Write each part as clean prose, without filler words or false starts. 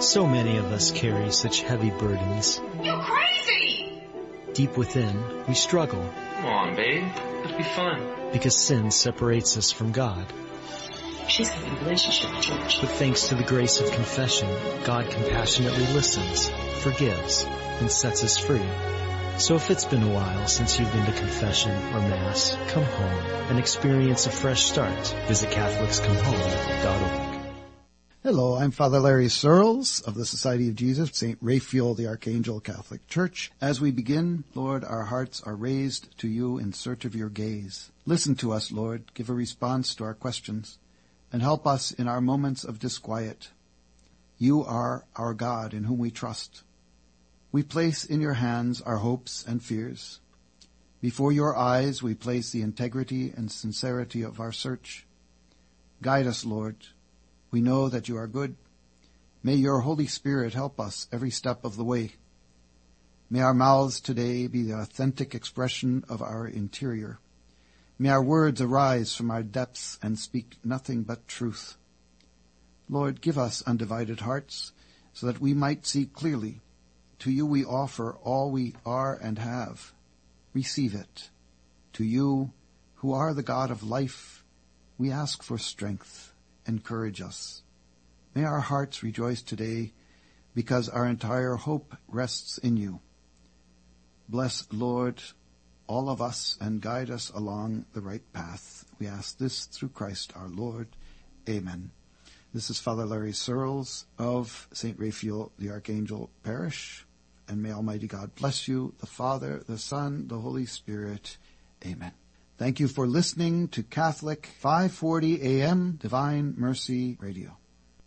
So many of us carry such heavy burdens. You crazy! Deep within, we struggle. Come on, babe. It'll be fun. Because sin separates us from God. She's having a relationship with George. But thanks to the grace of confession, God compassionately listens, forgives, and sets us free. So if it's been a while since you've been to confession or Mass, come home and experience a fresh start. Visit CatholicsComeHome.org. Hello, I'm Father Larry Searles of the Society of Jesus, St. Raphael the Archangel Catholic Church. As we begin, Lord, our hearts are raised to you in search of your gaze. Listen to us, Lord, give a response to our questions, and help us in our moments of disquiet. You are our God in whom we trust. We place in your hands our hopes and fears. Before your eyes we place the integrity and sincerity of our search. Guide us, Lord. We know that you are good. May your Holy Spirit help us every step of the way. May our mouths today be the authentic expression of our interior. May our words arise from our depths and speak nothing but truth. Lord, give us undivided hearts so that we might see clearly. To you we offer all we are and have. Receive it. To you, who are the God of life, we ask for strength. Encourage us. May our hearts rejoice today because our entire hope rests in you. Bless, Lord, all of us and guide us along the right path. We ask this through Christ our Lord. Amen. This is Father Larry Searles of St. Raphael the Archangel Parish. And may Almighty God bless you, the Father, the Son, the Holy Spirit. Amen. Thank you for listening to Catholic 540 AM Divine Mercy Radio.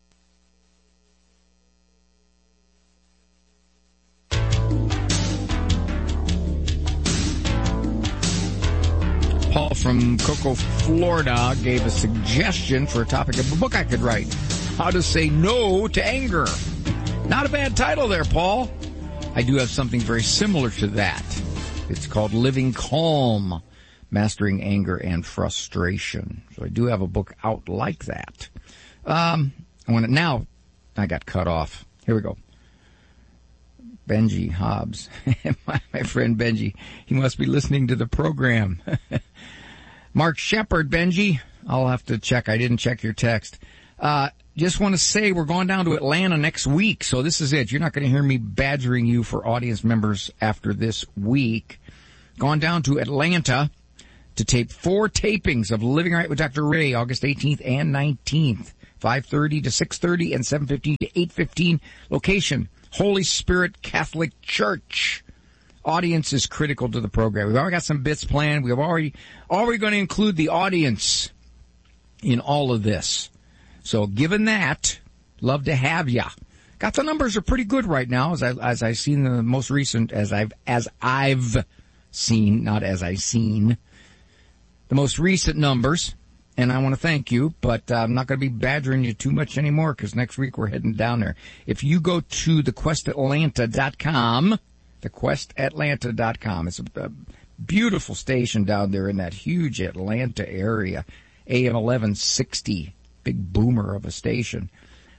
Paul from Cocoa, Florida gave a suggestion for a topic of a book I could write. How to Say No to Anger. Not a bad title there, Paul. I do have something very similar to that. It's called Living Calm, Mastering Anger and Frustration. So I do have a book out like that. Now I got cut off. Here we go. Benji Hobbs, my friend Benji, he must be listening to the program. Mark Shepard, Benji, I'll have to check. I didn't check your text. Just want to say we're going down to Atlanta next week, so this is it. You're not going to hear me badgering you for audience members after this week. Going down to Atlanta to tape 4 tapings of Living Right with Dr. Ray, August 18th and 19th, 5:30 to 6:30 and 7:15 to 8:15. Location, Holy Spirit Catholic Church. Audience is critical to the program. We've already got some bits planned. We've already going to include the audience in all of this. So given that, love to have ya. Got the numbers are pretty good right now as I've seen the most recent, as I've seen, not as I've seen, the most recent numbers. And I want to thank you, but I'm not going to be badgering you too much anymore because next week we're heading down there. If you go to thequestatlanta.com, thequestatlanta.com, it's a beautiful station down there in that huge Atlanta area, AM 1160, big boomer of a station.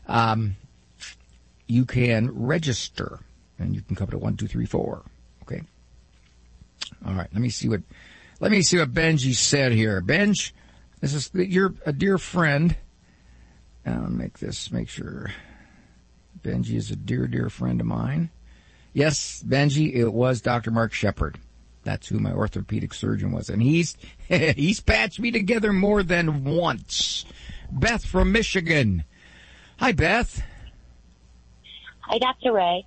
You can register, and you can come to 1234. Okay. All right. Let me see what Benji said here. Benj, you're a dear friend. Make sure Benji is a dear friend of mine. Yes, Benji, it was Dr. Mark Shepard. That's who my orthopedic surgeon was. And he's patched me together more than once. Beth from Michigan. Hi, Beth. Hi, Dr. Ray.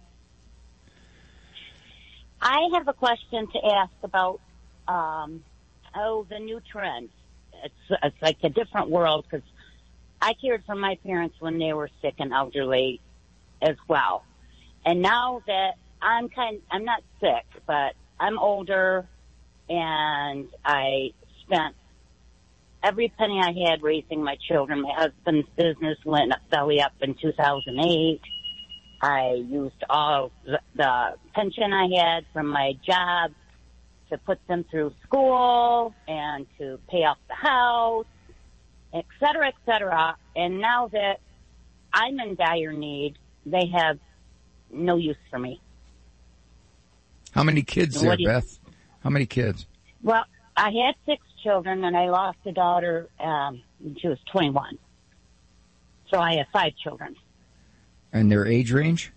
I have a question to ask about, the new trends. It's like a different world because I cared for my parents when they were sick and elderly as well. And now that I'm not sick, but I'm older and I spent every penny I had raising my children. My husband's business went belly up in 2008. I used all the pension I had from my job to put them through school and to pay off the house, et cetera, et cetera. And now that I'm in dire need, they have no use for me. How many kids there, Beth? How many kids? Well, I had 6 children, and I lost a daughter when she was 21. So I have 5 children. And their age range?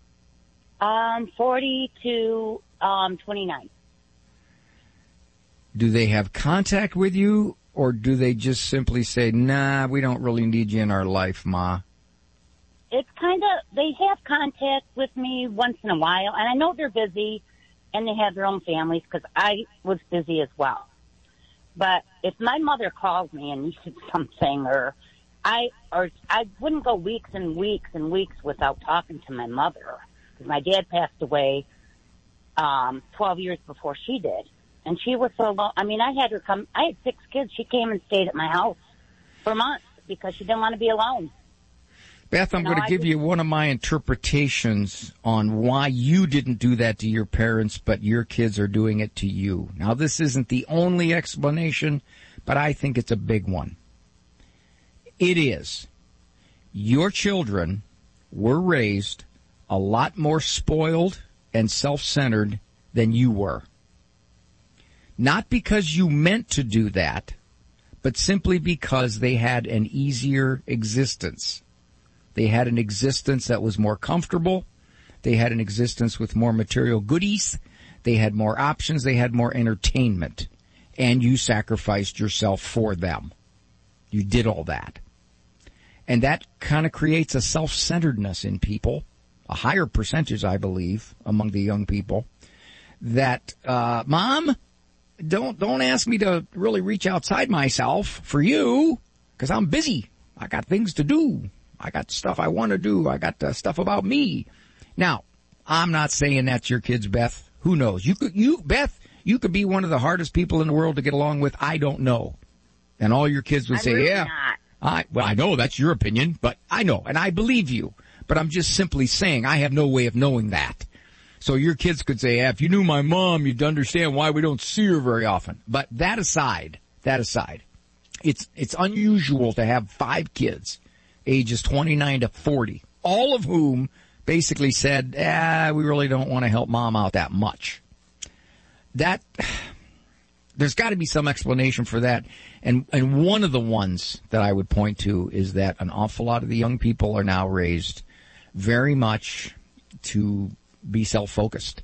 40 to 29. Do they have contact with you, or do they just simply say, nah, we don't really need you in our life, Ma? It's kind of, they have contact with me once in a while, and I know they're busy, and they have their own families, because I was busy as well. But if my mother called me and needed something, or I wouldn't go weeks and weeks and weeks without talking to my mother, because my dad passed away 12 years before she did. And she was so low. I mean, I had her come. I had 6 kids. She came and stayed at my house for months because she didn't want to be alone. Beth, I'm going to give you one of my interpretations on why you didn't do that to your parents, but your kids are doing it to you. Now, this isn't the only explanation, but I think it's a big one. It is. Your children were raised a lot more spoiled and self-centered than you were. Not because you meant to do that, but simply because they had an easier existence. They had an existence that was more comfortable. They had an existence with more material goodies. They had more options. They had more entertainment. And you sacrificed yourself for them. You did all that. And that kind of creates a self-centeredness in people, a higher percentage, I believe, among the young people, that, Mom, don't ask me to really reach outside myself for you, because I'm busy. I got things to do. I got stuff I want to do. I got stuff about me. Now, I'm not saying that's your kids, Beth. Who knows? Beth, you could be one of the hardest people in the world to get along with. I don't know. And all your kids would say, really yeah. Not. Well, I know that's your opinion, but I know, and I believe you. But I'm just simply saying I have no way of knowing that. So your kids could say, if you knew my mom, you'd understand why we don't see her very often. But that aside, it's unusual to have 5 kids, ages 29 to 40, all of whom basically said, we really don't want to help Mom out that much. There's got to be some explanation for that. And one of the ones that I would point to is that an awful lot of the young people are now raised very much to be self-focused.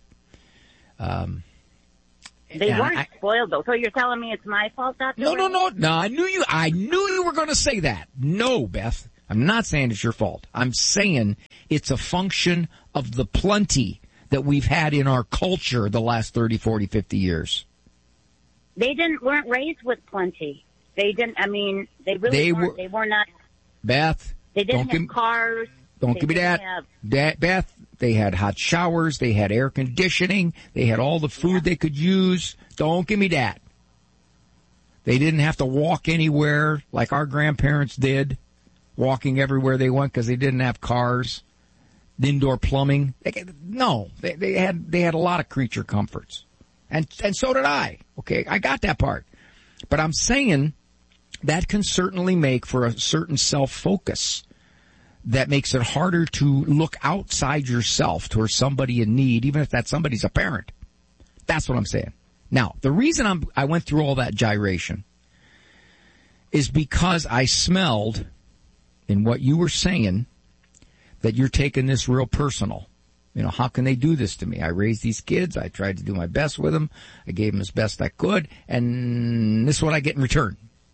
They weren't spoiled, though. So you're telling me it's my fault, Dr. No. I knew you were going to say that. No, Beth. I'm not saying it's your fault. I'm saying it's a function of the plenty that we've had in our culture the last 30, 40, 50 years. They weren't raised with plenty. They didn't, I mean, they really weren't. They were not. Beth. They didn't have cars. Don't give me that. Beth, they had hot showers. They had air conditioning. They had all the food they could use. Don't give me that. They didn't have to walk anywhere like our grandparents did, walking everywhere they went because they didn't have cars, indoor plumbing. They had a lot of creature comforts. And so did I. Okay, I got that part. But I'm saying that can certainly make for a certain self-focus that makes it harder to look outside yourself towards somebody in need, even if that somebody's a parent. That's what I'm saying. Now, the reason I went through all that gyration is because I smelled in what you were saying that you're taking this real personal. You know, how can they do this to me? I raised these kids. I tried to do my best with them. I gave them as best I could. And this is what I get in return.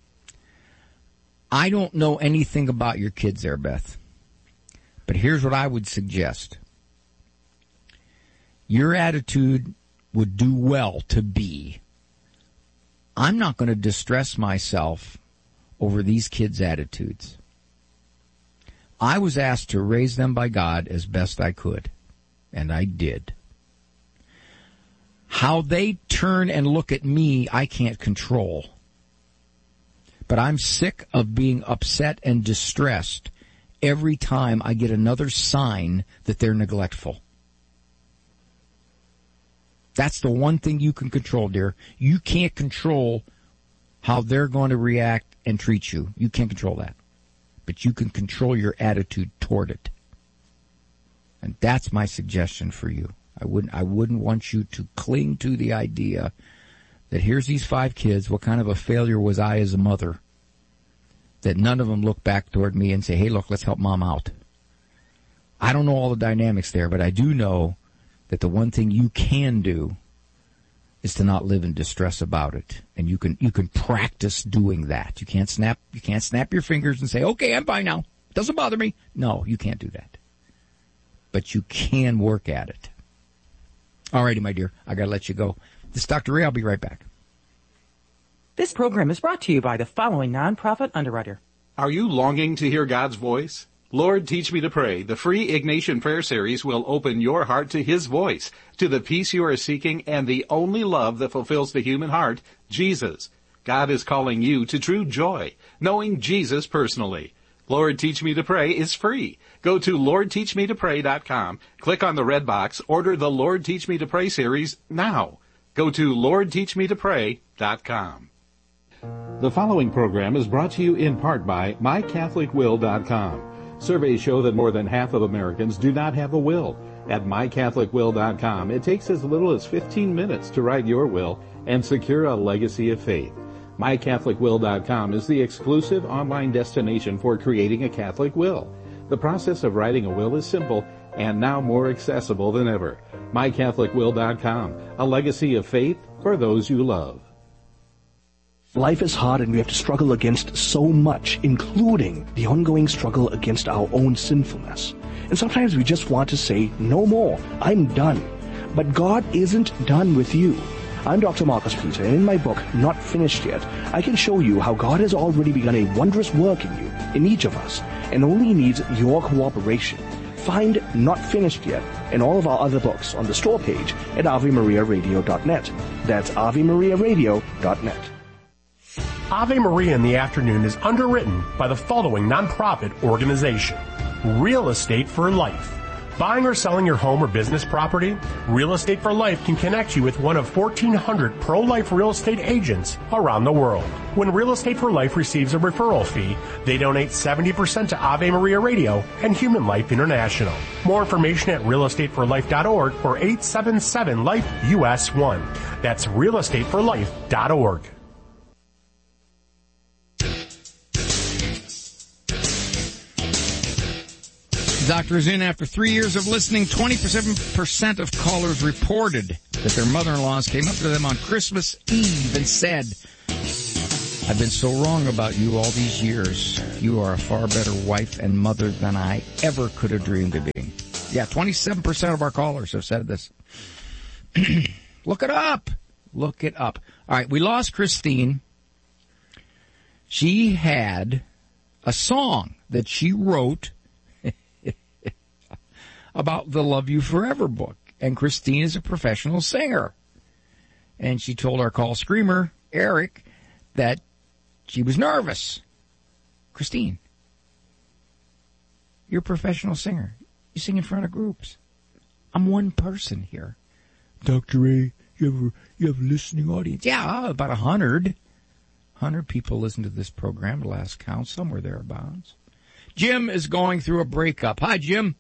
I don't know anything about your kids there, Beth. But here's what I would suggest. Your attitude would do well to be, I'm not going to distress myself over these kids' attitudes. I was asked to raise them by God as best I could. And I did. How they turn and look at me, I can't control. But I'm sick of being upset and distressed every time I get another sign that they're neglectful. That's the one thing you can control, dear. You can't control how they're going to react and treat you. You can't control that. But you can control your attitude toward it. And that's my suggestion for you. I wouldn't want you to cling to the idea that here's these 5 kids, what kind of a failure was I as a mother, that none of them look back toward me and say, hey, look, let's help mom out. I don't know all the dynamics there, but I do know that the one thing you can do is to not live in distress about it. And you can practice doing that. You can't snap your fingers and say, okay, I'm fine now. Doesn't bother me. No, you can't do that. But you can work at it. All righty, my dear. I gotta let you go. This is Dr. Ray. I'll be right back. This program is brought to you by the following nonprofit underwriter. Are you longing to hear God's voice? Lord, Teach Me to Pray, the free Ignatian Prayer Series, will open your heart to His voice, to the peace you are seeking, and the only love that fulfills the human heart, Jesus. God is calling you to true joy, knowing Jesus personally. Lord, Teach Me to Pray is free. Go to LordTeachMeToPray.com, click on the red box, order the Lord, Teach Me to Pray series now. Go to LordTeachMeToPray.com. The following program is brought to you in part by MyCatholicWill.com. Surveys show that more than half of Americans do not have a will. At MyCatholicWill.com, it takes as little as 15 minutes to write your will and secure a legacy of faith. MyCatholicWill.com is the exclusive online destination for creating a Catholic will. The process of writing a will is simple and now more accessible than ever. MyCatholicWill.com, a legacy of faith for those you love. Life is hard and we have to struggle against so much, including the ongoing struggle against our own sinfulness. And sometimes we just want to say, no more, I'm done. But God isn't done with you. I'm Dr. Marcus Peter, and in my book, Not Finished Yet, I can show you how God has already begun a wondrous work in you, in each of us, and only needs your cooperation. Find Not Finished Yet and all of our other books on the store page at AveMariaRadio.net. That's AveMariaRadio.net. Ave Maria in the Afternoon is underwritten by the following nonprofit organization. Real Estate for Life. Buying or selling your home or business property? Real Estate for Life can connect you with one of 1,400 pro-life real estate agents around the world. When Real Estate for Life receives a referral fee, they donate 70% to Ave Maria Radio and Human Life International. More information at realestateforlife.org or 877-LIFE-US1. That's realestateforlife.org. The doctor is in. After 3 years of listening, 27% of callers reported that their mother-in-laws came up to them on Christmas Eve and said, I've been so wrong about you all these years. You are a far better wife and mother than I ever could have dreamed of being. Yeah, 27% of our callers have said this. Look it up. Look it up. All right, we lost Christine. She had a song that she wrote about the Love You Forever book. And Christine is a professional singer. And she told our call screamer, Eric, that she was nervous. Christine, you're a professional singer. You sing in front of groups. I'm one person here. Dr. Ray, you have a listening audience? Yeah, about 100. 100 people listen to this program at last count, somewhere thereabouts. Jim is going through a breakup. Hi, Jim.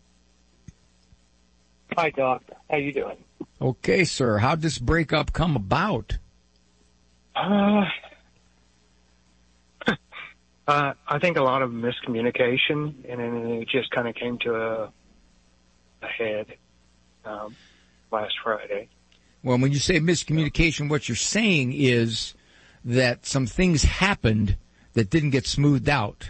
Hi, Doc. How you doing? Okay, sir. How'd this breakup come about? I think a lot of miscommunication, and then it just kind of came to a head last Friday. Well, when you say miscommunication, what you're saying is that some things happened that didn't get smoothed out.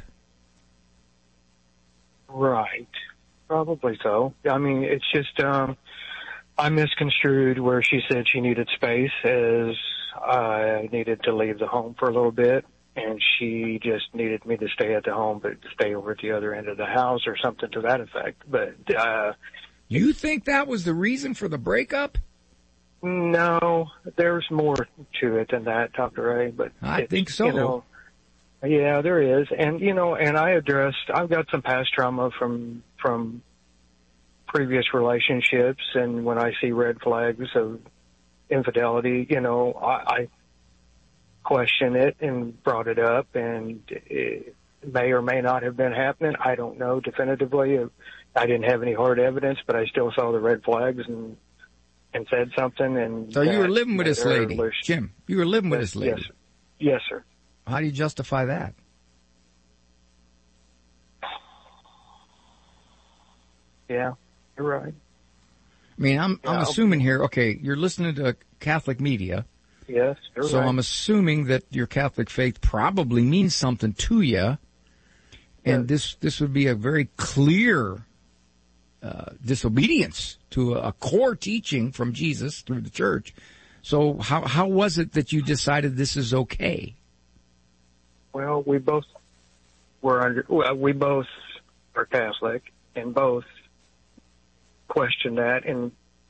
Right. Probably so. I mean, it's just I misconstrued where she said she needed space as I needed to leave the home for a little bit, and she just needed me to stay at the home but stay over at the other end of the house or something to that effect. But you think that was the reason for the breakup? No, there's more to it than that, Dr. Ray. But I think so. You know, yeah, there is. And, you know, and I've got some past trauma from previous relationships, and when I see red flags of infidelity, you know, I question it and brought it up, and it may or may not have been happening. I don't know definitively. I didn't have any hard evidence, but I still saw the red flags and said something. And so you were living with this lady, Jim. You were living with this lady. Yes, yes, sir. How do you justify that? Yeah, you're right. I mean, I'm assuming here. Okay, you're listening to Catholic media. Yes, you're so right. I'm assuming that your Catholic faith probably means something to you, and this would be a very clear disobedience to a core teaching from Jesus through the church. So how was it that you decided this is okay? Well, we both are Catholic, and both question that, and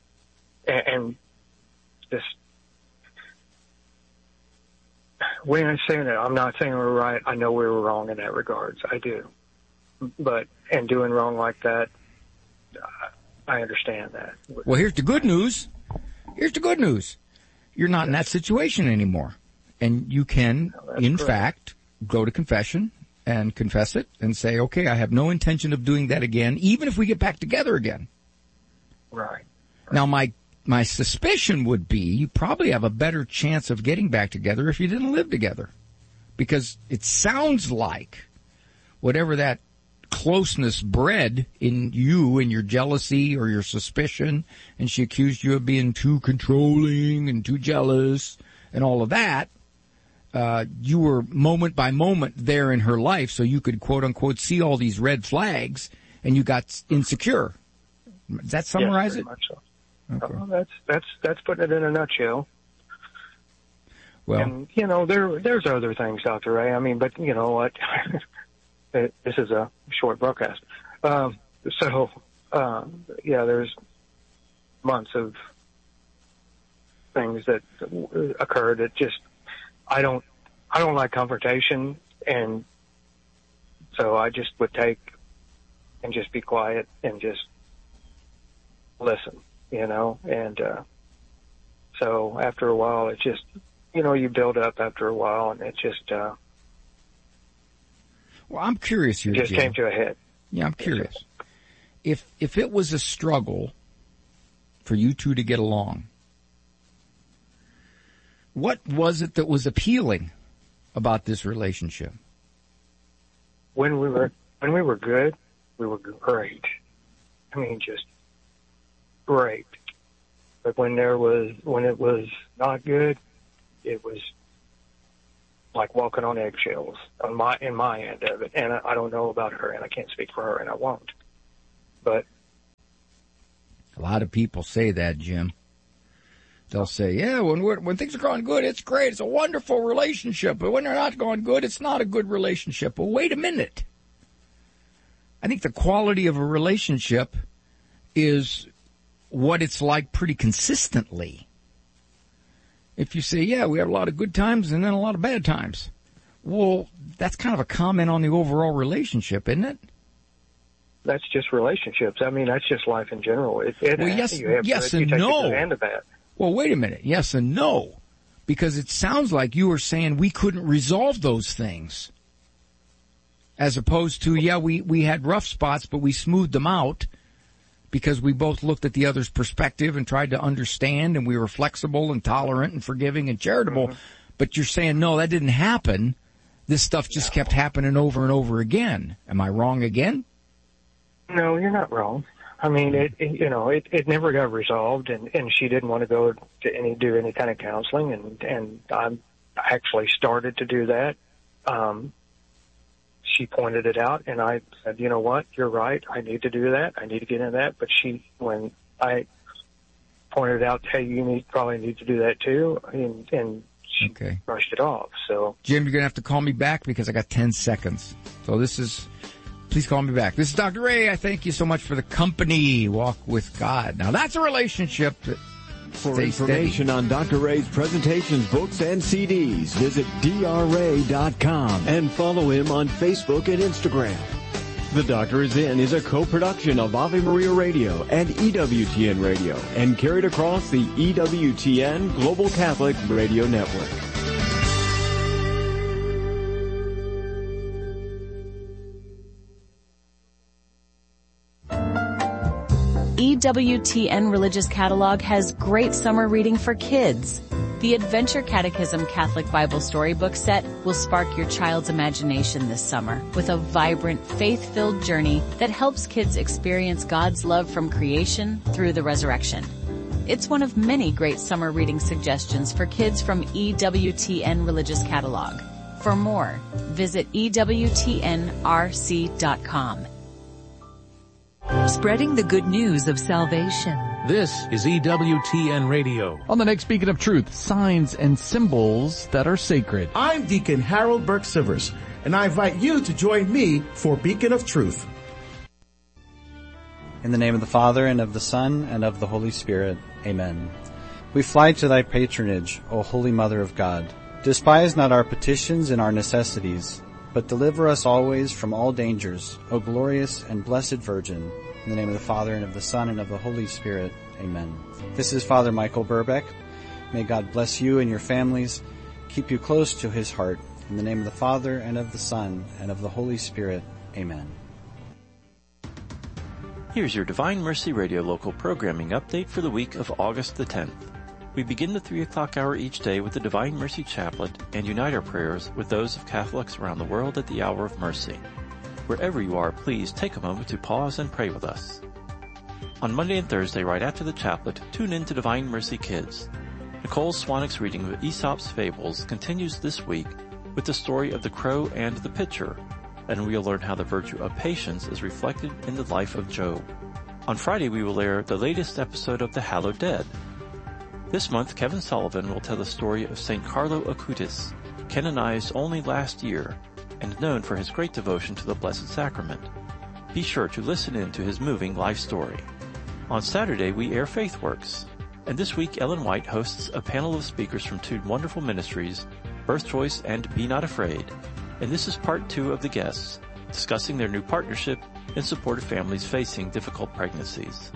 just, when I'm saying that, I'm not saying we're right. I know we were wrong in that regards. I do. But, and doing wrong like that, I understand that. Well, here's the good news. You're not in that situation anymore. And you can, in fact, go to confession and confess it and say, okay, I have no intention of doing that again, even if we get back together again. Right. Now, my suspicion would be you probably have a better chance of getting back together if you didn't live together. Because it sounds like whatever that closeness bred in you and your jealousy or your suspicion, and she accused you of being too controlling and too jealous and all of that, you were moment by moment there in her life, so you could quote unquote see all these red flags, and you got insecure. Does that summarize it? Much so. Okay. That's putting it in a nutshell. Well, and there's other things, Dr. Ray. I mean, but you know what? This is a short broadcast. There's months of things that occurred that just I don't like confrontation, and so I just would take and just be quiet and just listen, and so after a while it just, you build up after a while, and it just well, I'm curious here, just Jim. came to a head. Yeah, I'm curious. If it was a struggle for you two to get along, what was it that was appealing about this relationship? When we were good, we were great. I mean, just great. But when it was not good, it was like walking on eggshells in my end of it. And I don't know about her, and I can't speak for her, and I won't. But a lot of people say that, Jim. They'll say, yeah, when things are going good, it's great. It's a wonderful relationship. But when they're not going good, it's not a good relationship. Well, wait a minute. I think the quality of a relationship is what it's like pretty consistently. If you say, yeah, we have a lot of good times and then a lot of bad times, well, that's kind of a comment on the overall relationship, isn't it? That's just relationships. I mean, that's just life in general. Well, yes and no. Well, wait a minute. Yes and no. Because it sounds like you were saying we couldn't resolve those things. As opposed to, yeah, we had rough spots, but we smoothed them out because we both looked at the other's perspective and tried to understand, and we were flexible and tolerant and forgiving and charitable. Mm-hmm. But you're saying, no, that didn't happen. This stuff just kept happening over and over again. Am I wrong again? No, you're not wrong. I mean, it never got resolved, and she didn't want to go to do any kind of counseling, and I actually started to do that. She pointed it out, and I said, you know what, you're right, I need to do that, I need to get into that. But when I pointed out, hey, you probably need to do that too, and she brushed it off. So, Jim, you're going to have to call me back because I got 10 seconds. So please call me back. This is Dr. Ray. I thank you so much for the company. Walk with God. Now, that's a relationship that For information on Dr. Ray's presentations, books, and CDs, visit drray.com and follow him on Facebook and Instagram. The Doctor Is In is a co-production of Ave Maria Radio and EWTN Radio and carried across the EWTN Global Catholic Radio Network. EWTN Religious Catalog has great summer reading for kids. The Adventure Catechism Catholic Bible Storybook Set will spark your child's imagination this summer with a vibrant, faith-filled journey that helps kids experience God's love from creation through the resurrection. It's one of many great summer reading suggestions for kids from EWTN Religious Catalog. For more, visit EWTNRC.com. Spreading the good news of salvation. This is EWTN Radio. On the next Beacon of Truth, signs and symbols that are sacred. I'm Deacon Harold Burke-Sivers, and I invite you to join me for Beacon of Truth. In the name of the Father, and of the Son, and of the Holy Spirit. Amen. We fly to thy patronage, O Holy Mother of God. Despise not our petitions and our necessities, but deliver us always from all dangers, O glorious and blessed Virgin. In the name of the Father, and of the Son, and of the Holy Spirit. Amen. This is Father Michael Burbeck. May God bless you and your families, keep you close to his heart. In the name of the Father, and of the Son, and of the Holy Spirit. Amen. Here's your Divine Mercy Radio local programming update for the week of August the 10th. We begin the 3 o'clock hour each day with the Divine Mercy Chaplet and unite our prayers with those of Catholics around the world at the hour of mercy. Wherever you are, please take a moment to pause and pray with us. On Monday and Thursday, right after the chaplet, tune in to Divine Mercy Kids. Nicole Swanwick's reading of Aesop's Fables continues this week with the story of the crow and the pitcher, and we'll learn how the virtue of patience is reflected in the life of Job. On Friday, we will air the latest episode of The Hallowed Dead. This month, Kevin Sullivan will tell the story of St. Carlo Acutis, canonized only last year, and known for his great devotion to the Blessed Sacrament. Be sure to listen in to his moving life story. On Saturday, we air FaithWorks, and this week Ellen White hosts a panel of speakers from 2 wonderful ministries, Birth Choice and Be Not Afraid, and this is part 2 of the guests, discussing their new partnership in support of families facing difficult pregnancies.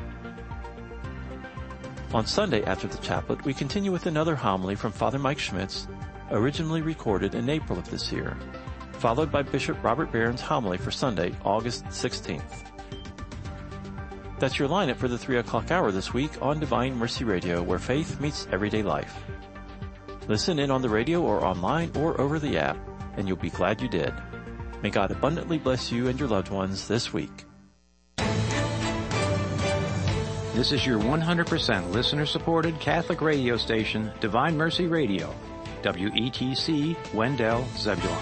On Sunday after the chaplet, we continue with another homily from Father Mike Schmitz, originally recorded in April of this year, followed by Bishop Robert Barron's homily for Sunday, August 16th. That's your lineup for the 3 o'clock hour this week on Divine Mercy Radio, where faith meets everyday life. Listen in on the radio or online or over the app, and you'll be glad you did. May God abundantly bless you and your loved ones this week. This is your 100% listener-supported Catholic radio station, Divine Mercy Radio, WETC, Wendell, Zebulon.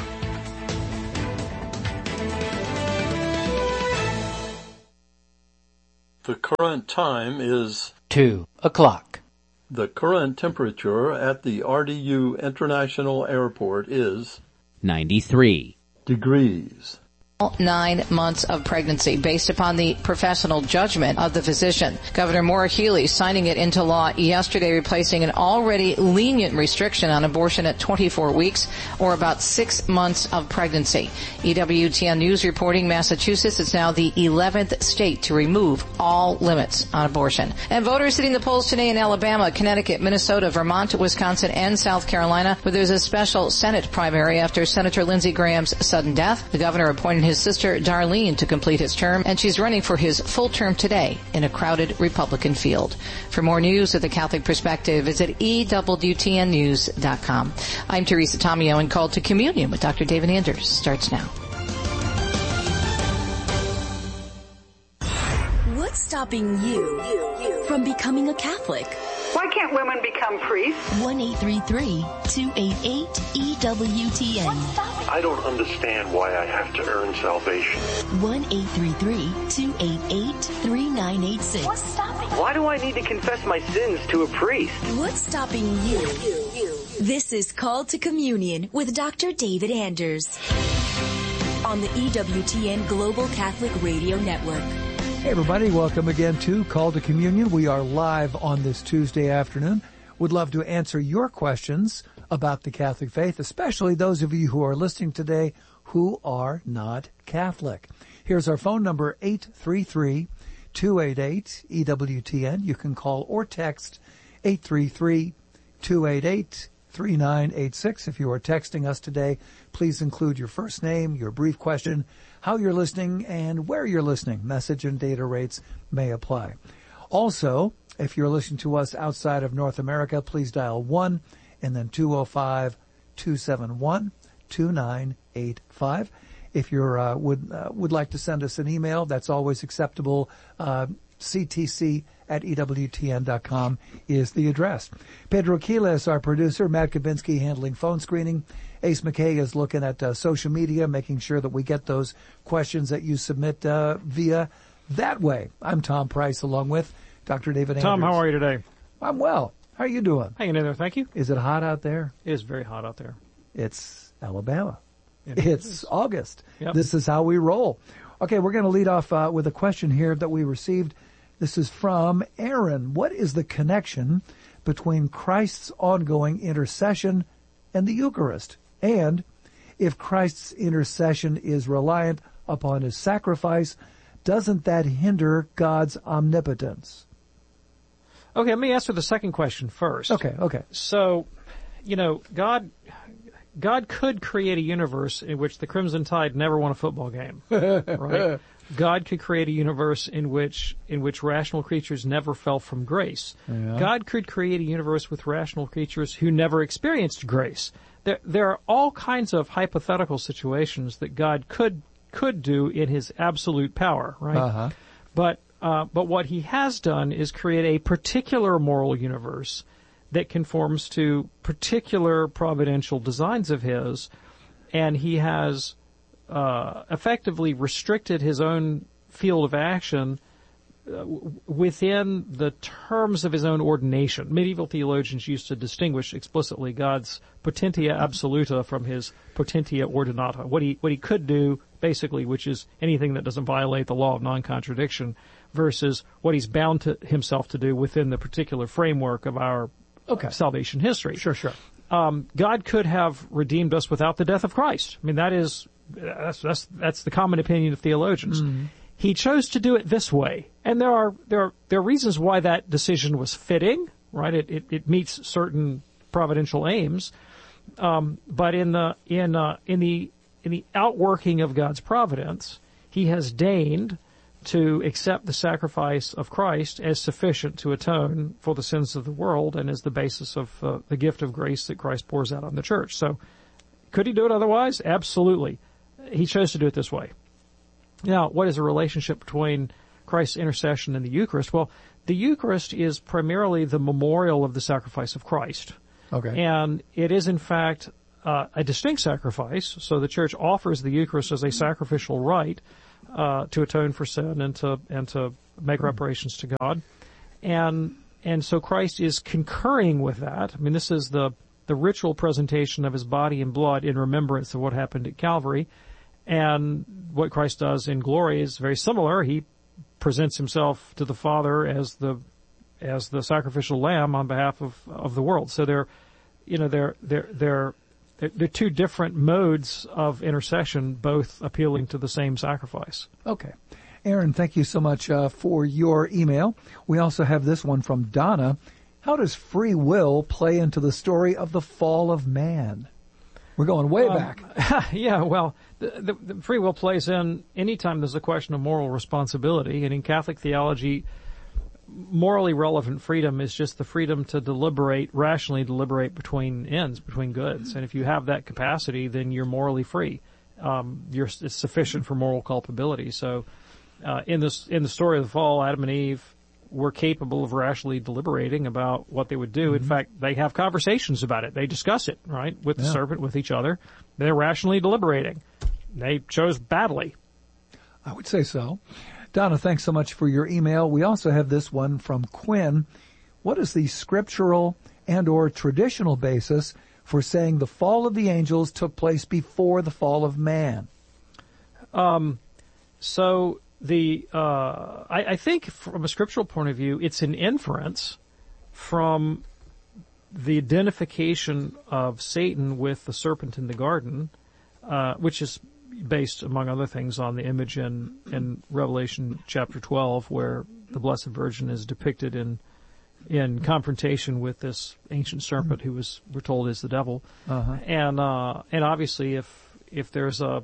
The current time is 2 o'clock. The current temperature at the RDU International Airport is 93 degrees. 9 months of pregnancy based upon the professional judgment of the physician. Governor Maura Healey signing it into law yesterday, replacing an already lenient restriction on abortion at 24 weeks or about 6 months of pregnancy. EWTN News reporting Massachusetts is now the 11th state to remove all limits on abortion. And voters hitting the polls today in Alabama, Connecticut, Minnesota, Vermont, Wisconsin, and South Carolina, where there's a special Senate primary after Senator Lindsey Graham's sudden death. The governor appointed his sister Darlene to complete his term, and she's running for his full term today in a crowded Republican field. For more news of the Catholic Perspective, visit EWTNnews.com. I'm Teresa Tomeo, and Called to Communion with Dr. David Anders starts now. What's stopping you from becoming a Catholic? Why can't women become priests? 1-833-288-EWTN. I don't understand why I have to earn salvation. 1-833-288-3986. What's stopping? Why do I need to confess my sins to a priest? What's stopping you? This is Called to Communion with Dr. David Anders on the EWTN Global Catholic Radio Network. Hey everybody, welcome again to Call to Communion. We are live on this Tuesday afternoon. Would love to answer your questions about the Catholic faith, especially those of you who are listening today who are not Catholic. Here's our phone number, 833-288-EWTN. You can call or text 833-288-3986. If you are texting us today, please include your first name, your brief question, how you're listening, and where you're listening. Message and data rates may apply. Also, if you're listening to us outside of North America, please dial 1 and then 205-271-2985. If you would like to send us an email, that's always acceptable. CTC@EWTN.com is the address. Pedro Quiles, our producer, Matt Kabinski handling phone screening. Ace McKay is looking at social media, making sure that we get those questions that you submit via that way. I'm Tom Price, along with Dr. David Andrews. Tom, how are you today? I'm well. How are you doing? Hanging in there, thank you. Is it hot out there? It is very hot out there. It's Alabama. It's August. Yep. This is how we roll. Okay, we're going to lead off with a question here that we received. This is from Aaron. What is the connection between Christ's ongoing intercession and the Eucharist? And if Christ's intercession is reliant upon his sacrifice, doesn't that hinder God's omnipotence? Okay, let me answer the second question first. Okay. So, God could create a universe in which the Crimson Tide never won a football game, right? God could create a universe in which rational creatures never fell from grace. Yeah. God could create a universe with rational creatures who never experienced grace. There are all kinds of hypothetical situations that God could do in his absolute power, right? Uh-huh. But what he has done is create a particular moral universe that conforms to particular providential designs of his, and he has effectively restricted his own field of action within the terms of his own ordination. Medieval theologians used to distinguish explicitly God's potentia absoluta from his potentia ordinata. What he could do, basically, which is anything that doesn't violate the law of non-contradiction, versus what he's bound to himself to do within the particular framework of our salvation history. Sure. God could have redeemed us without the death of Christ. I mean, that's the common opinion of theologians. Mm-hmm. He chose to do it this way, and there are reasons why that decision was fitting, right? It meets certain providential aims, but in the outworking of God's providence, he has deigned to accept the sacrifice of Christ as sufficient to atone for the sins of the world and as the basis of the gift of grace that Christ pours out on the church. So, could he do it otherwise? Absolutely. He chose to do it this way. Now, what is the relationship between Christ's intercession and the Eucharist? Well, the Eucharist is primarily the memorial of the sacrifice of Christ. Okay. And it is, in fact, a distinct sacrifice. So the Church offers the Eucharist as a sacrificial rite to atone for sin and to make reparations to God. And so Christ is concurring with that. I mean, this is the ritual presentation of his body and blood in remembrance of what happened at Calvary. And what Christ does in glory is very similar. He presents himself to the Father as the sacrificial lamb on behalf of the world. So they're two different modes of intercession, both appealing to the same sacrifice. Okay. Aaron, thank you so much for your email. We also have this one from Donna. How does free will play into the story of the fall of man? We're going way back. Yeah, well, the free will plays in anytime there's a question of moral responsibility. And in Catholic theology, morally relevant freedom is just the freedom to rationally deliberate between ends, between goods. And if you have that capacity, then you're morally free. It's sufficient for moral culpability. So, in the story of the fall, Adam and Eve were capable of rationally deliberating about what they would do. In fact, they have conversations about it. They discuss it, right, with the serpent, with each other. They're rationally deliberating. They chose badly. I would say so. Donna, thanks so much for your email. We also have this one from Quinn. What is the scriptural and or traditional basis for saying the fall of the angels took place before the fall of man? I think from a scriptural point of view, it's an inference from the identification of Satan with the serpent in the garden, which is based, among other things, on the image in Revelation chapter 12, where the Blessed Virgin is depicted in confrontation with this ancient serpent who we're told is the devil. Uh-huh. And obviously if there's a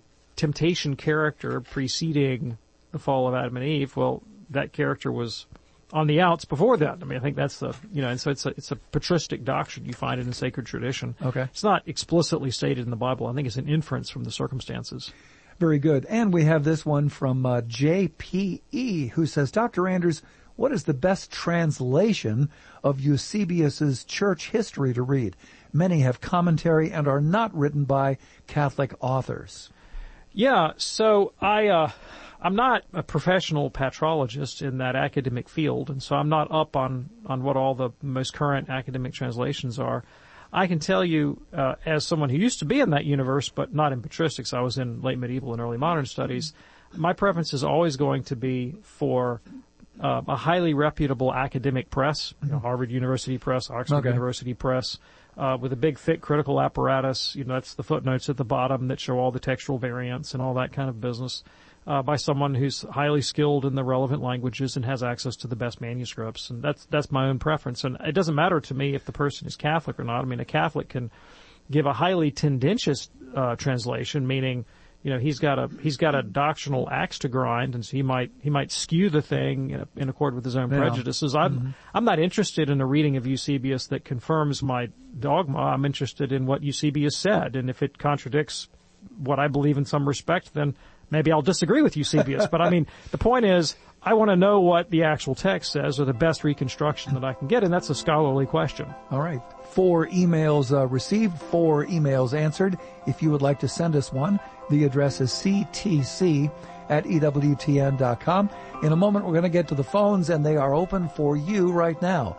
temptation character preceding the fall of Adam and Eve, well, that character was on the outs before then. I mean, I think that's and so it's a patristic doctrine. You find it in sacred tradition. Okay. It's not explicitly stated in the Bible. I think it's an inference from the circumstances. Very good. And we have this one from JPE, who says, Dr. Anders, what is the best translation of Eusebius's church history to read? Many have commentary and are not written by Catholic authors. Yeah, so I'm not a professional patrologist in that academic field, and so I'm not up on what all the most current academic translations are. I can tell you, as someone who used to be in that universe, but not in patristics, I was in late medieval and early modern studies, my preference is always going to be for a highly reputable academic press, Harvard University Press, Oxford University Press, with a big, thick critical apparatus. That's the footnotes at the bottom that show all the textual variants and all that kind of business, by someone who's highly skilled in the relevant languages and has access to the best manuscripts. And that's my own preference. And it doesn't matter to me if the person is Catholic or not. I mean, a Catholic can give a highly tendentious translation, meaning, he's got a doctrinal axe to grind, and so he might skew the thing in accord with his own prejudices. I'm not interested in a reading of Eusebius that confirms my dogma. I'm interested in what Eusebius said, and if it contradicts what I believe in some respect, then maybe I'll disagree with Eusebius. But I mean, the point is, I want to know what the actual text says, or the best reconstruction that I can get, and that's a scholarly question. All right. 4 emails received, 4 emails answered. If you would like to send us one, the address is ctc@ewtn.com. In a moment, we're going to get to the phones, and they are open for you right now.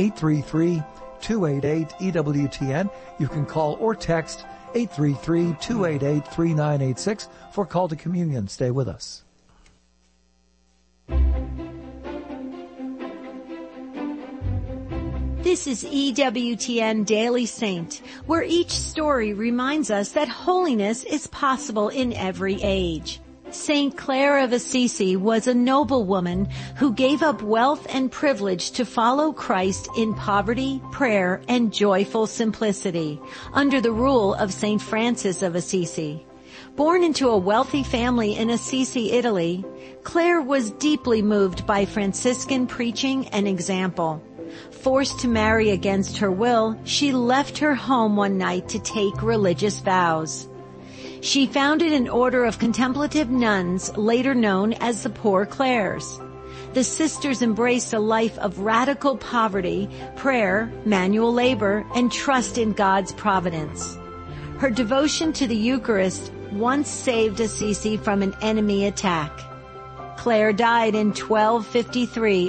833-288-EWTN. You can call or text 833-288-3986 for Call to Communion. Stay with us. This is EWTN Daily Saint, where each story reminds us that holiness is possible in every age. Saint Clare of Assisi was a noble woman who gave up wealth and privilege to follow Christ in poverty, prayer, and joyful simplicity, under the rule of Saint Francis of Assisi. Born into a wealthy family in Assisi, Italy, Clare was deeply moved by Franciscan preaching and example. Forced to marry against her will, she left her home one night to take religious vows. She founded an order of contemplative nuns, later known as the Poor Clares. The sisters embraced a life of radical poverty, prayer, manual labor, and trust in God's providence. Her devotion to the Eucharist once saved Assisi from an enemy attack. Clare died in 1253